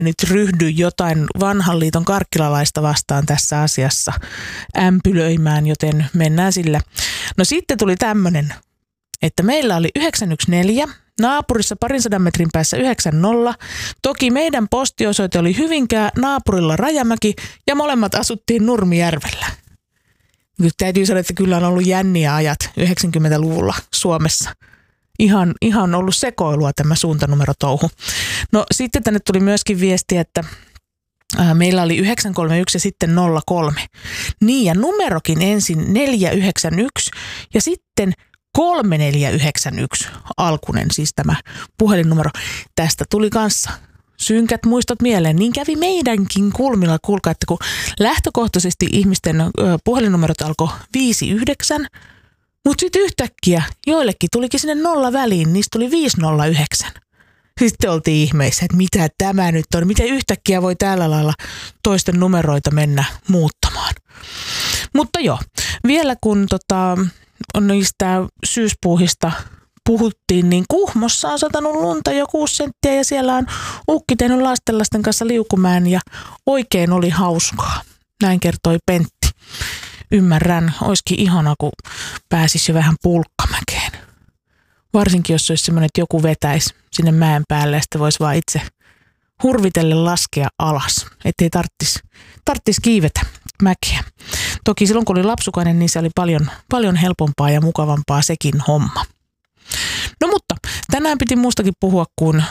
nyt ryhdy jotain vanhan liiton karkkilalaista vastaan tässä asiassa ämpylöimään, joten mennään sillä. No sitten tuli tämmöinen, että meillä oli 914, naapurissa 200 metrin päässä 90. Toki meidän postiosoite oli Hyvinkää, naapurilla Rajamäki ja molemmat asuttiin Nurmijärvellä. Nyt täytyy sanoa, että kyllä on ollut jänniä ajat 90-luvulla Suomessa. Ihan ollut sekoilua tämä suuntanumerotouhu. No sitten tänne tuli myöskin viesti, että meillä oli 931 ja sitten 03. Niin ja numerokin ensin 491 ja sitten 3491 alkunen, siis tämä puhelinnumero. Tästä tuli kanssa synkät muistot mieleen. Niin kävi meidänkin kulmilla, kuulkaa, että kun lähtökohtaisesti ihmisten puhelinnumerot alkoi 59, mutta sitten yhtäkkiä joillekin tulikin sinne 0 väliin, niistä tuli 509. Sitten oltiin ihmeissä, että mitä tämä nyt on, miten yhtäkkiä voi tällä lailla toisten numeroita mennä muuttamaan. Mutta joo, vielä kun on niistä syyspuuhista puhuttiin, niin Kuhmossa on satanut lunta jo 6 senttiä ja siellä on ukki tehnyt lastenlasten kanssa liukumään ja oikein oli hauskaa. Näin kertoi Pentti. Ymmärrän, olisikin ihana, kun pääsisi jo vähän pulkkamäkeen. Varsinkin, jos olisi semmoinen, että joku vetäisi sinne mäen päälle ja sitten voisi vaan itse hurvitelle laskea alas, ettei tarvitsisi kiivetä mäkeä. Toki silloin, kun oli lapsukainen, niin se oli paljon helpompaa ja mukavampaa sekin homma. No mutta tänään piti muustakin puhua kuin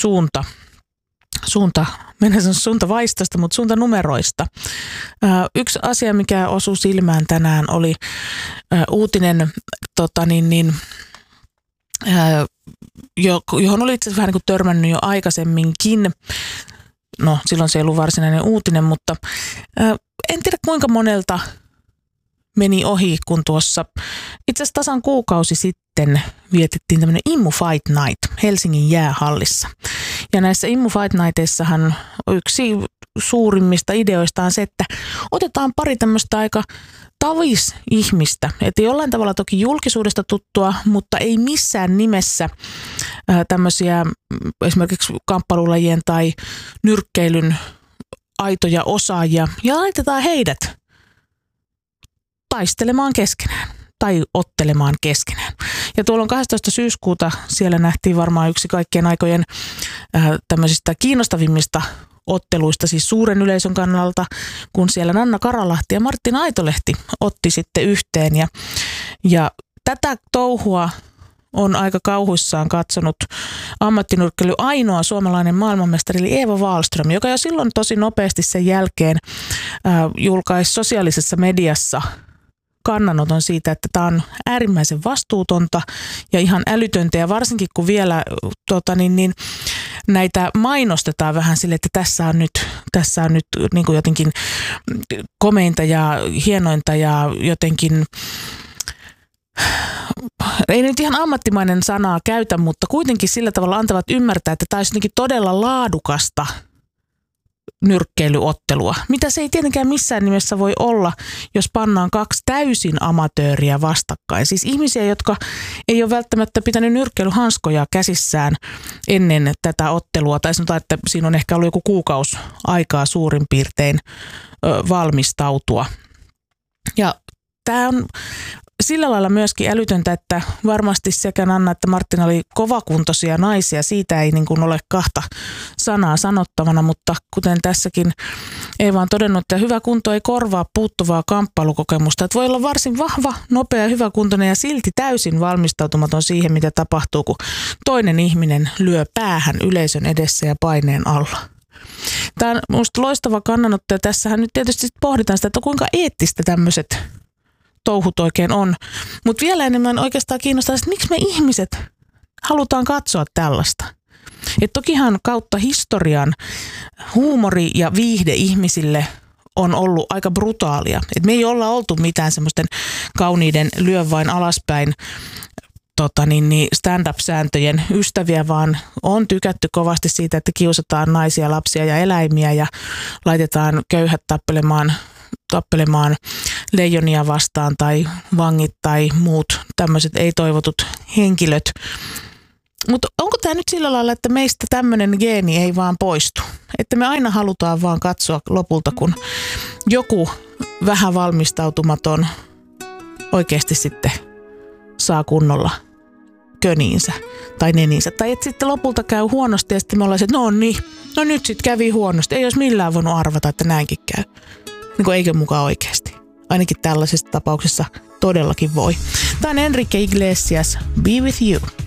mennään sanoa suuntavaistosta, mutta suuntanumeroista. Yksi asia, mikä osui silmään tänään, oli uutinen, johon oli itse asiassa vähän niin kuin törmännyt jo aikaisemminkin. No, silloin se ei ollut varsinainen uutinen, mutta en tiedä kuinka monelta meni ohi, kun tuossa itse asiassa tasan kuukausi sitten vietettiin tämmöinen Immu Fight Night Helsingin jäähallissa. Ja näissä Immu Fight Nighteissahan yksi suurimmista ideoista on se, että otetaan pari tämmöistä aika tavis-ihmistä, että jollain tavalla toki julkisuudesta tuttua, mutta ei missään nimessä tämmöisiä esimerkiksi kamppailulajien tai nyrkkeilyn aitoja osaajia ja laitetaan heidät taistelemaan keskenään tai ottelemaan keskenään. Ja tuolla 12. syyskuuta siellä nähtiin varmaan yksi kaikkien aikojen tämmöisistä kiinnostavimmista otteluista, siis suuren yleisön kannalta, kun siellä Nanna Karalahti ja Martin Aitolehti otti sitten yhteen. Ja tätä touhua on aika kauhuissaan katsonut ammattinyrkkeily ainoa suomalainen maailmanmestari, eli Eeva Wahlström, joka jo silloin tosi nopeasti sen jälkeen julkaisi sosiaalisessa mediassa kannanoton siitä, että tämä on äärimmäisen vastuutonta ja ihan älytöntä, ja varsinkin kun vielä näitä mainostetaan vähän sille, että tässä on nyt niin kuin jotenkin komeinta ja hienointa ja jotenkin, ei nyt ihan ammattimainen sanaa käytä, mutta kuitenkin sillä tavalla antavat ymmärtää, että tämä olisi jotenkin todella laadukasta nyrkkeilyottelua. Mitä se ei tietenkään missään nimessä voi olla, jos pannaan 2 täysin amatööriä vastakkain. Siis ihmisiä, jotka ei ole välttämättä pitänyt nyrkkeilyhanskoja käsissään ennen tätä ottelua. Tai sanotaan, että siinä on ehkä ollut joku kuukausi aikaa suurin piirtein valmistautua. Ja tämä on sillä lailla myöskin älytöntä, että varmasti sekä Nanna että Martina oli kovakuntoisia naisia. Siitä ei niin kuin ole kahta sanaa sanottavana, mutta kuten tässäkin Eeva on todennut, että hyvä kunto ei korvaa puuttuvaa kamppailukokemusta. Että voi olla varsin vahva, nopea, hyväkuntoinen ja silti täysin valmistautumaton siihen, mitä tapahtuu, kun toinen ihminen lyö päähän yleisön edessä ja paineen alla. Tämä on minusta loistava kannanotto, ja tässähän nyt tietysti pohditaan sitä, että kuinka eettistä tämmöiset touhut oikein on. Mutta vielä enemmän oikeastaan kiinnostaa, että miksi me ihmiset halutaan katsoa tällaista. Et tokihan kautta historian huumori ja viihde ihmisille on ollut aika brutaalia. Et me ei olla oltu mitään semmoisten kauniiden lyö vain alaspäin stand-up-sääntöjen ystäviä, vaan on tykätty kovasti siitä, että kiusataan naisia, lapsia ja eläimiä ja laitetaan köyhät tappelemaan leijonia vastaan tai vangit tai muut tämmöiset ei-toivotut henkilöt. Mutta onko tämä nyt sillä lailla, että meistä tämmöinen geeni ei vaan poistu? että me aina halutaan vaan katsoa lopulta, kun joku vähän valmistautumaton oikeasti sitten saa kunnolla köniinsä tai neninsä. Tai että sitten lopulta käy huonosti ja sitten me ollaan se, että no nyt sitten kävi huonosti. Ei olisi millään voinut arvata, että näinkin käy. Niin kuin eikö mukaan oikeasti. Ainakin tällaisessa tapauksessa todellakin voi. Tämä on Enrique Iglesias, Be With You.